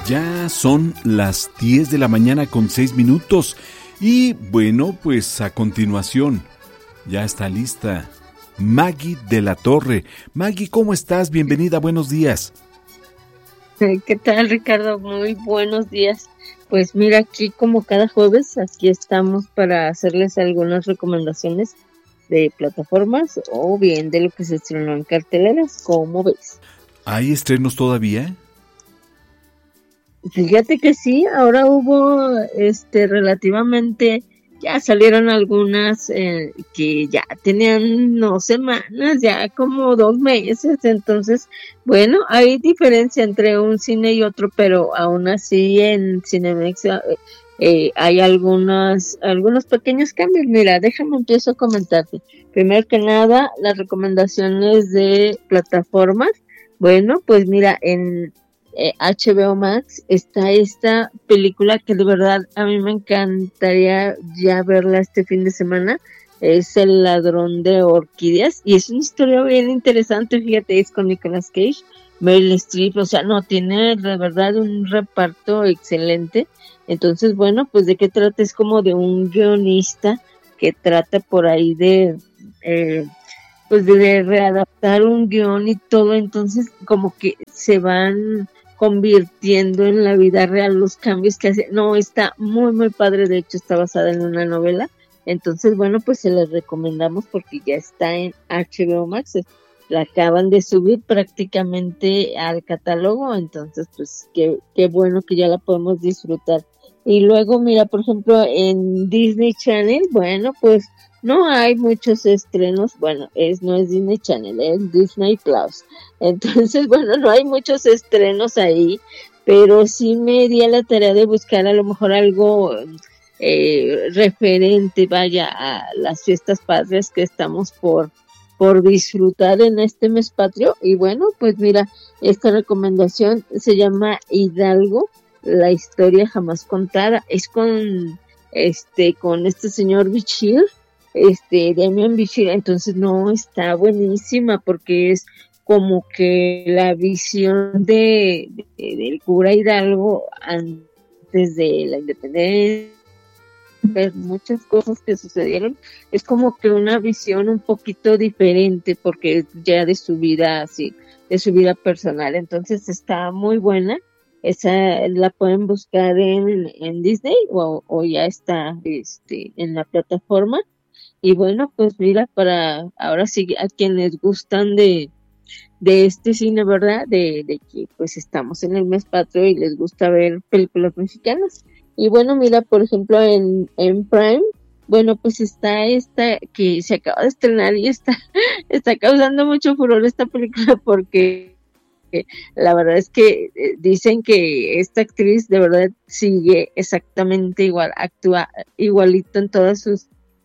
Ya son las 10 de la mañana con 6 minutos y bueno, pues a continuación ya está lista Maggie de la Torre. Maggie, ¿cómo estás? Bienvenida, buenos días. ¿Qué tal, Ricardo? Muy buenos días. Pues mira, aquí como cada jueves, aquí estamos para hacerles algunas recomendaciones de plataformas o bien de lo que se estrenó en carteleras. ¿Cómo ves? ¿Hay estrenos todavía? Fíjate que sí, ahora hubo relativamente, ya salieron algunas que ya tenían no semanas, ya como 2 meses, entonces, bueno, hay diferencia entre un cine y otro, pero aún así en Cinemex hay algunos pequeños cambios. Mira, déjame empiezo a comentarte. Primero que nada, las recomendaciones de plataformas. Bueno, pues mira, en HBO Max está esta película que de verdad a mí me encantaría ya verla este fin de semana. Es El ladrón de orquídeas y es una historia bien interesante, fíjate, es con Nicolas Cage, Meryl Streep, o sea, no, tiene de verdad un reparto excelente. Entonces, bueno, pues de qué trata, es como de un guionista que trata por ahí de pues de readaptar un guión y todo, entonces como que se van convirtiendo en la vida real los cambios que hace. No, está muy muy padre, de hecho está basada en una novela. Entonces, bueno, pues se las recomendamos porque ya está en HBO Max. La acaban de subir prácticamente al catálogo, entonces pues qué bueno que ya la podemos disfrutar. Y luego, mira, por ejemplo, en Disney Channel, bueno, pues no hay muchos estrenos, bueno, no es Disney Channel, es Disney Plus. Entonces, bueno, no hay muchos estrenos ahí, pero sí me di a la tarea de buscar a lo mejor algo referente, vaya, a las fiestas patrias que estamos por disfrutar en este mes patrio. Y bueno, pues mira, esta recomendación se llama Hidalgo, la historia jamás contada. Es con este señor Bichir, Damian Bichir. Entonces no, está buenísima porque es como que la visión del cura Hidalgo antes de la independencia, ver muchas cosas que sucedieron. Es como que una visión un poquito diferente porque ya de su vida así, de su vida personal. Entonces está muy buena. Esa la pueden buscar en Disney o ya está en la plataforma. Y bueno, pues mira, para ahora sí a quienes gustan de este cine, ¿verdad? De que pues estamos en el mes patrio y les gusta ver películas mexicanas. Y bueno, mira, por ejemplo, en Prime, bueno, pues está esta que se acaba de estrenar y está causando mucho furor esta película porque la verdad es que dicen que esta actriz de verdad sigue exactamente igual, actúa igualito en todas sus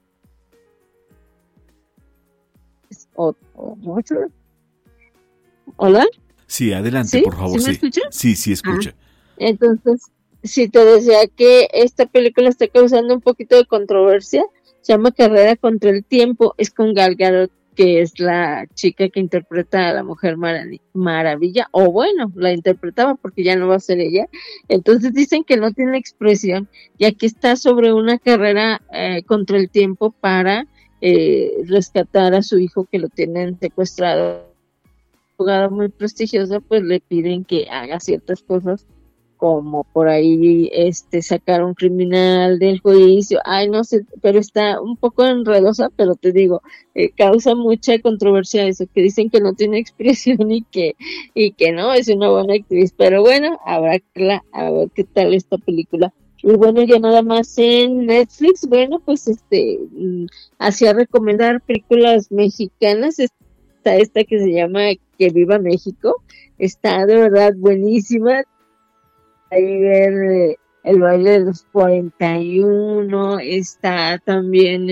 mucho. ¿Hola? Sí, adelante, ¿Sí? por favor, ¿Sí me sí. escucha? Sí, escucha. Entonces, si te decía que esta película está causando un poquito de controversia, se llama Carrera contra el Tiempo, es con Gal Gadot, que es la chica que interpreta a la Mujer Maravilla, o bueno, la interpretaba porque ya no va a ser ella. Entonces dicen que no tiene expresión, ya que está sobre una carrera contra el tiempo para rescatar a su hijo que lo tienen secuestrado. Abogada muy prestigiosa, pues le piden que haga ciertas cosas como por ahí sacar a un criminal del juicio. Ay, no sé, pero está un poco enredosa, pero te digo, causa mucha controversia eso, que dicen que no tiene expresión y que no es una buena actriz, pero bueno, habrá que a ver qué tal esta película. Y bueno, ya nada más en Netflix, bueno, pues hacía recomendar películas mexicanas. Está esta que se llama Que Viva México, está de verdad buenísima. Ahí ver el baile de los 41, está también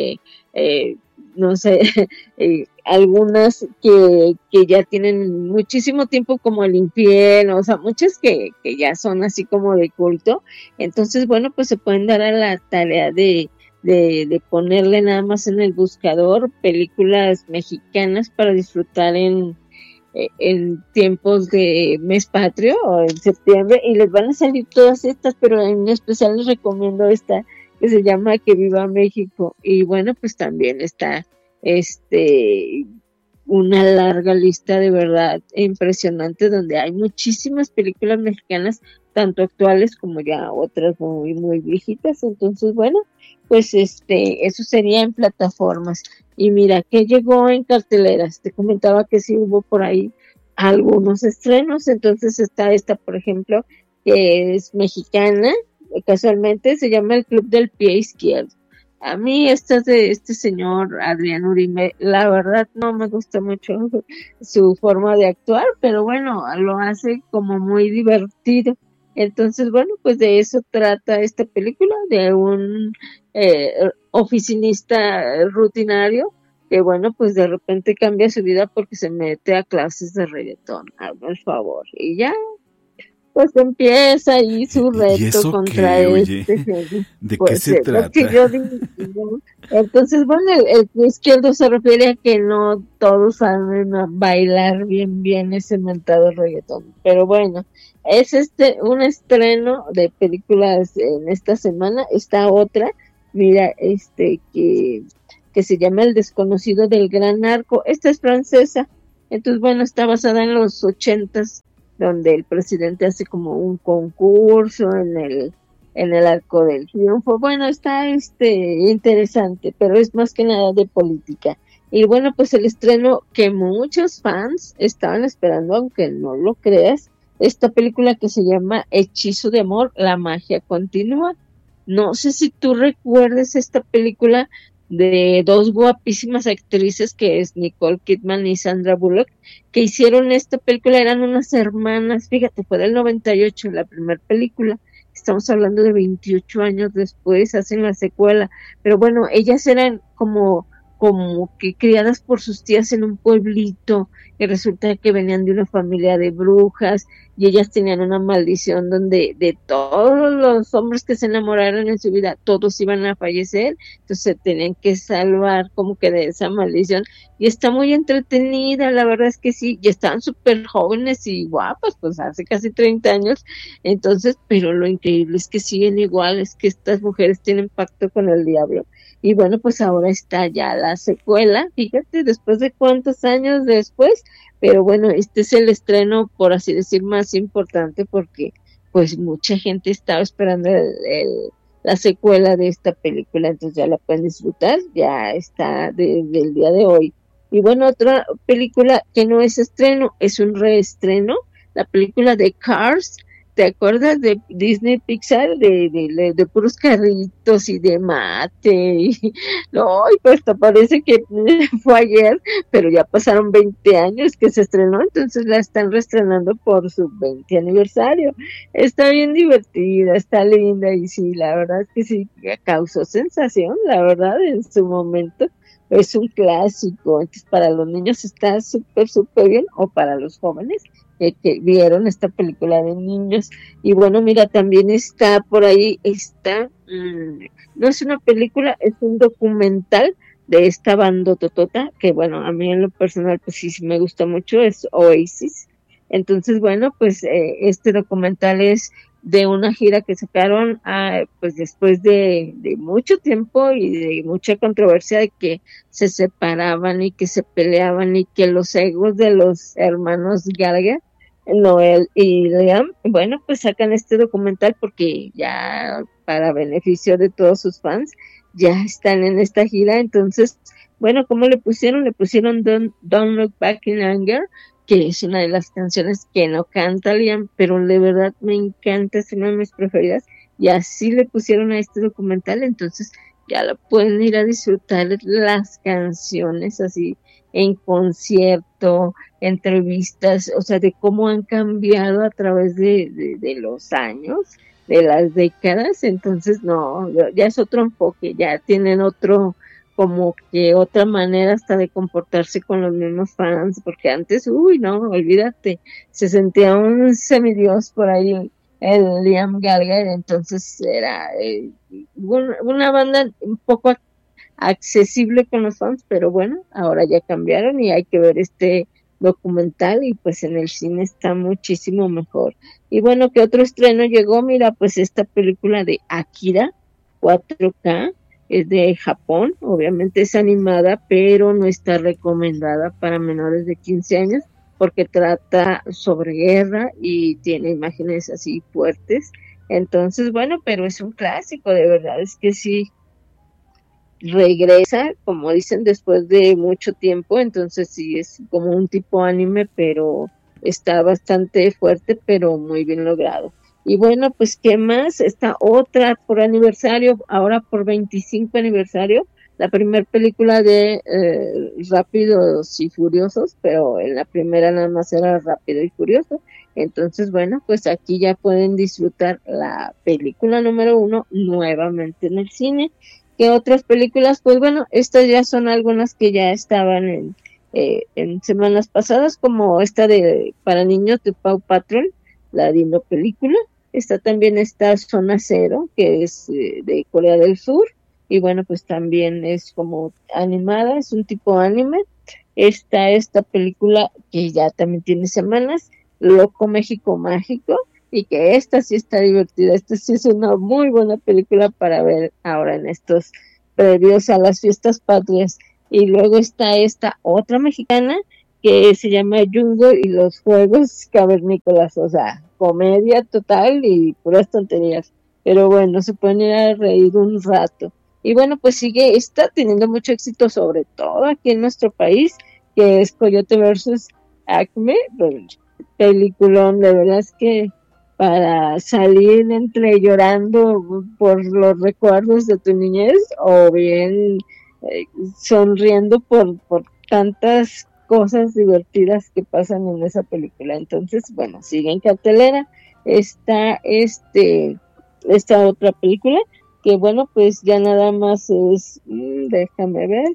no sé, algunas que ya tienen muchísimo tiempo, como El Infierno, o sea, muchas que ya son así como de culto. Entonces, bueno, pues se pueden dar a la tarea de ponerle nada más en el buscador películas mexicanas para disfrutar en tiempos de mes patrio o en septiembre, y les van a salir todas estas, pero en especial les recomiendo esta que se llama Que Viva México. Y bueno, pues también está este una larga lista de verdad impresionante, donde hay muchísimas películas mexicanas, tanto actuales como ya otras muy muy viejitas. Entonces bueno, pues eso sería en plataformas. Y mira que llegó en carteleras, te comentaba que sí hubo por ahí algunos estrenos. Entonces está esta, por ejemplo, que es mexicana, casualmente se llama El Club del Pie Izquierdo. A mí esta de este señor Adrián Uribe, la verdad no me gusta mucho su forma de actuar, pero bueno, lo hace como muy divertido. Entonces, bueno, pues de eso trata esta película, de un oficinista rutinario que, bueno, pues de repente cambia su vida porque se mete a clases de reggaetón, hazme el favor, y ya pues empieza ahí su ¿Y reto eso contra qué, oye? genio. ¿De qué Pues se es lo que trata? yo digo, ¿no? Entonces, bueno, el pie izquierdo se refiere a que no todos saben bailar bien ese mentado reggaetón. Pero bueno, es un estreno de películas en esta semana. Está otra, mira, que se llama El Desconocido del Gran Arco. Esta es francesa. Entonces, bueno, está basada en los 80s, donde el presidente hace como un concurso en el Arco del Triunfo. Bueno, está interesante, pero es más que nada de política. Y bueno, pues el estreno que muchos fans estaban esperando, aunque no lo creas, esta película que se llama Hechizo de Amor, la magia continúa. No sé si tú recuerdes esta película de dos guapísimas actrices, que es Nicole Kidman y Sandra Bullock, que hicieron esta película. Eran unas hermanas, fíjate, fue del 98 la primera película. Estamos hablando de 28 años después, hacen la secuela. Pero bueno, ellas eran como que criadas por sus tías en un pueblito, y resulta que venían de una familia de brujas, y ellas tenían una maldición donde de todos los hombres que se enamoraron en su vida, todos iban a fallecer. Entonces se tenían que salvar como que de esa maldición. Y está muy entretenida, la verdad es que sí, y están súper jóvenes y guapas, pues hace casi 30 años. Entonces, pero lo increíble es que siguen igual, es que estas mujeres tienen pacto con el diablo. Y bueno, pues ahora está ya la secuela, fíjate, después de cuántos años después. Pero bueno, este es el estreno, por así decir, más importante, porque pues mucha gente estaba esperando la secuela de esta película. Entonces ya la pueden disfrutar, ya está desde el día de hoy. Y bueno, otra película que no es estreno, es un reestreno, la película de Cars. ¿Te acuerdas de Disney Pixar? De puros carritos y de mate. Y, no, y pues te parece que fue ayer, pero ya pasaron 20 años que se estrenó. Entonces la están reestrenando por su 20 aniversario. Está bien divertida, está linda, y sí, la verdad es que sí, causó sensación, la verdad, en su momento. Es un clásico. Entonces para los niños está súper bien, o para los jóvenes que vieron esta película de niños. Y bueno, mira, también está por ahí, no es una película, es un documental de esta banda totota, que bueno, a mí en lo personal pues sí me gusta mucho, es Oasis. Entonces bueno, pues este documental es de una gira que sacaron pues después de mucho tiempo y de mucha controversia, de que se separaban y que se peleaban, y que los egos de los hermanos Gallagher, Noel y Liam, bueno, pues sacan este documental porque ya para beneficio de todos sus fans ya están en esta gira. Entonces, bueno, ¿cómo le pusieron? Le pusieron Don't Look Back in Anger, que es una de las canciones que no canta Liam, pero de verdad me encanta, es una de mis preferidas, y así le pusieron a este documental. Entonces ya lo pueden ir a disfrutar las canciones así en concierto, entrevistas, o sea, de cómo han cambiado a través de los años, de las décadas. Entonces no, ya es otro enfoque, ya tienen otro, como que otra manera hasta de comportarse con los mismos fans, porque antes, uy, no, olvídate, se sentía un semidios por ahí el Liam Gallagher. Entonces era una banda un poco accesible con los fans, pero bueno, ahora ya cambiaron y hay que ver documental y pues en el cine está muchísimo mejor. Y bueno, ¿qué otro estreno llegó? Mira, pues esta película de Akira 4K, es de Japón, obviamente es animada, pero no está recomendada para menores de 15 años porque trata sobre guerra y tiene imágenes así fuertes. Entonces, bueno, pero es un clásico, de verdad, es que sí, regresa, como dicen, después de mucho tiempo, entonces sí es como un tipo anime, pero está bastante fuerte, pero muy bien logrado. Y bueno, pues ¿qué más? Está otra por aniversario, ahora por 25 aniversario, la primera película de Rápidos y Furiosos, pero en la primera nada más era Rápido y Furioso. Entonces, bueno, pues aquí ya pueden disfrutar la película número 1 nuevamente en el cine. ¿Qué otras películas? Pues bueno, estas ya son algunas que ya estaban en semanas pasadas, como esta de para niños de Paw Patrol, la Dino película. Esta también está Zona Cero, que es de Corea del Sur, y bueno, pues también es como animada, es un tipo anime. Está esta película que ya también tiene semanas, Loco México Mágico, y que esta sí está divertida, esta sí es una muy buena película para ver ahora en estos previos a las fiestas patrias. Y luego está esta otra mexicana que se llama Jungo y los Juegos Cavernícolas, o sea, comedia total y puras tonterías. Pero bueno, se pueden ir a reír un rato. Y bueno, pues sigue, está teniendo mucho éxito, sobre todo aquí en nuestro país, que es Coyote versus Acme, peliculón, de verdad es que para salir entre llorando por los recuerdos de tu niñez o bien eh, sonriendo por tantas cosas divertidas que pasan en esa película. Entonces, bueno, sigue en cartelera. Está esta otra película que bueno, pues ya nada más es, déjame ver,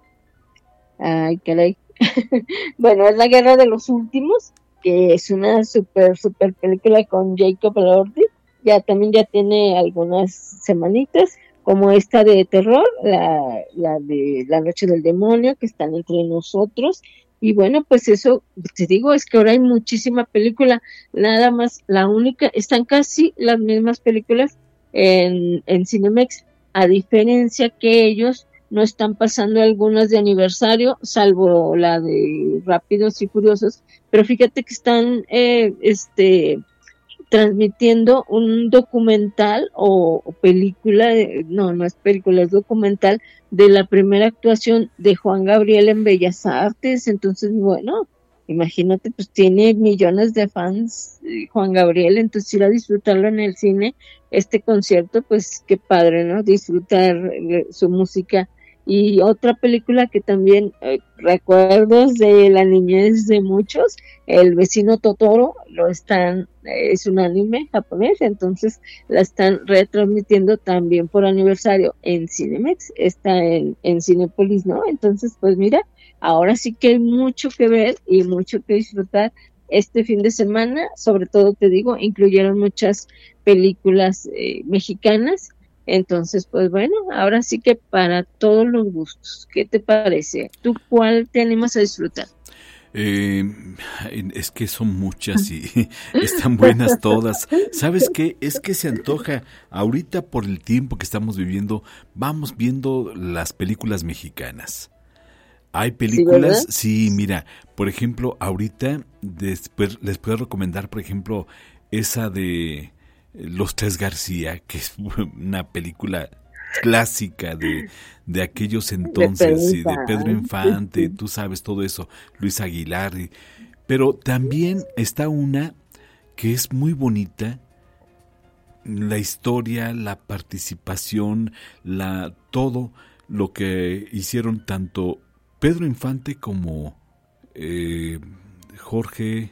ay, caray. Bueno, es La Guerra de los Últimos, que es una super película con Jacob Elordi. Ya también ya tiene algunas semanitas, como esta de terror, la de La Noche del Demonio, que están entre nosotros. Y bueno, pues eso, te digo, es que ahora hay muchísima película, nada más, la única, están casi las mismas películas en Cinemex, a diferencia que ellos no están pasando algunas de aniversario, salvo la de Rápidos y Furiosos, pero fíjate que están transmitiendo un documental o película, no es película, es documental de la primera actuación de Juan Gabriel en Bellas Artes. Entonces, bueno, imagínate, pues tiene millones de fans Juan Gabriel, entonces ir a disfrutarlo en el cine, este concierto, pues qué padre, ¿no? Disfrutar su música. Y otra película que también recuerdos de la niñez de muchos, El Vecino Totoro, es un anime japonés, entonces la están retransmitiendo también por aniversario en Cinemex, está en Cinépolis, ¿no? Entonces, pues mira, ahora sí que hay mucho que ver y mucho que disfrutar este fin de semana, sobre todo te digo, incluyeron muchas películas mexicanas. Entonces, pues bueno, ahora sí que para todos los gustos. ¿Qué te parece? ¿Tú cuál te animas a disfrutar? Es que son muchas y están buenas todas. ¿Sabes qué? Es que se antoja, ahorita por el tiempo que estamos viviendo, vamos viendo las películas mexicanas. Hay películas, sí, mira, por ejemplo, ahorita después les puedo recomendar, por ejemplo, esa de Los Tres García, que es una película clásica de aquellos entonces, y de Pedro Infante, tú sabes todo eso, Luis Aguilar, pero también está una que es muy bonita, la historia, la participación, todo lo que hicieron tanto Pedro Infante como Jorge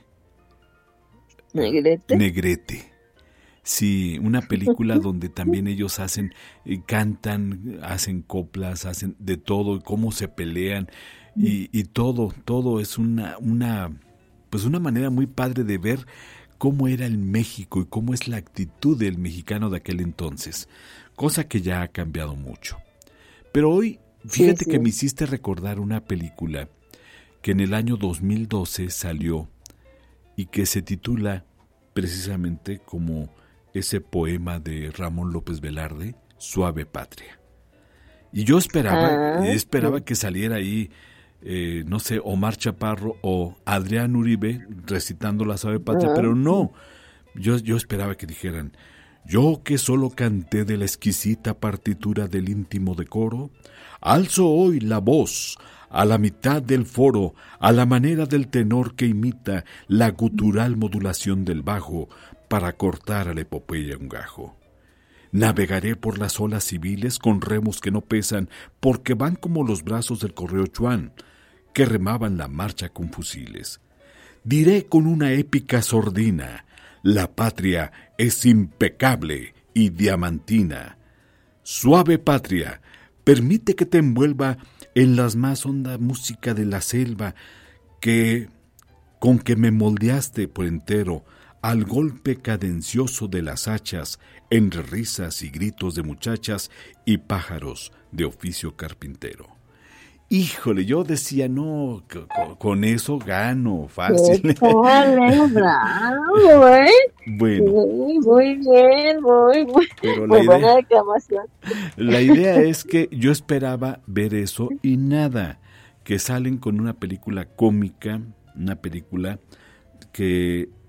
Negrete. Sí, una película donde también ellos hacen, cantan, hacen coplas, hacen de todo, cómo se pelean y todo es pues una manera muy padre de ver cómo era el México y cómo es la actitud del mexicano de aquel entonces, cosa que ya ha cambiado mucho. Pero hoy, fíjate que me hiciste recordar una película que en el año 2012 salió y que se titula precisamente como ese poema de Ramón López Velarde, Suave Patria. Y yo esperaba que saliera ahí, no sé, Omar Chaparro o Adrián Uribe recitando la Suave Patria, pero no. Yo esperaba que dijeran: yo que solo canté de la exquisita partitura del íntimo decoro, alzo hoy la voz a la mitad del foro, a la manera del tenor que imita la gutural modulación del bajo para cortar a la epopeya un gajo. Navegaré por las olas civiles con remos que no pesan, porque van como los brazos del correo Chuan, que remaban la marcha con fusiles. Diré con una épica sordina: la patria es impecable y diamantina. Suave patria, permite que te envuelva en las más honda música de la selva con que me moldeaste por entero al golpe cadencioso de las hachas, entre risas y gritos de muchachas y pájaros de oficio carpintero. Híjole, yo decía, no, con eso gano fácil. Bravo, ¿eh? Bueno. Muy bien, muy buena declamación. La idea es que yo esperaba ver eso y nada, que salen con una película cómica, una película que